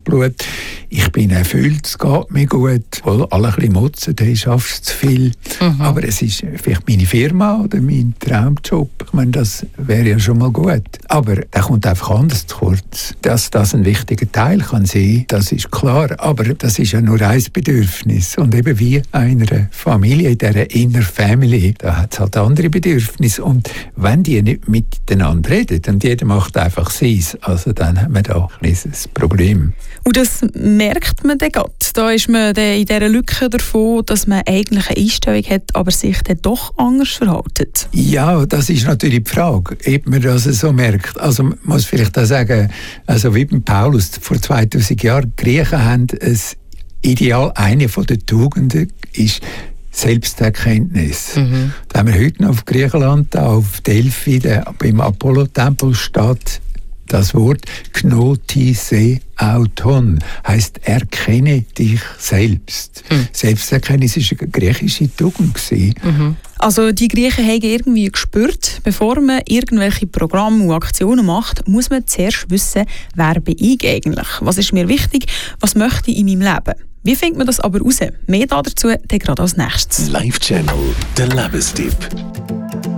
Herzblut. Ich bin erfüllt, es geht mir gut. Wohl alle ein bisschen motzen, du schaffst zu viel. Aber es ist vielleicht meine Firma oder mein Traumjob. Ich meine, das wäre ja schon mal gut. Aber der kommt einfach anders zu kurz. Dass das ein wichtiger Teil kann sein, das ist klar. Aber das ist ja nur ein Bedürfnis. Und eben wie einer Familie, in dieser Inner Family, da hat es halt andere Bedürfnisse. Und wenn die nicht miteinander reden und jeder macht einfach seins, also dann haben wir da ein kleines Problem. Und das merkt man dann gerade. Da ist man dann in dieser Lücke davon, dass man eigentlich eine Einstellung hat, aber sich dann doch anders verhält. Ja, das ist natürlich die Frage, ob man das so merkt. Also man muss vielleicht auch sagen, also wie beim Paulus vor 2000 Jahren, die Griechen haben ein Ideal, eine der Tugenden ist Selbsterkenntnis. Da haben wir heute noch auf Griechenland, auf Delphi, beim Apollo-Tempel steht das Wort Gnotise auton, heisst erkenne dich selbst. Selbsterkenntnis war eine griechische Tugend. Also die Griechen haben irgendwie gespürt, bevor man irgendwelche Programme und Aktionen macht, muss man zuerst wissen, wer bin ich eigentlich? Was ist mir wichtig? Was möchte ich in meinem Leben? Wie findet man das aber raus? Mehr dazu dann gerade als nächstes. Live Channel, der Lebenstipp.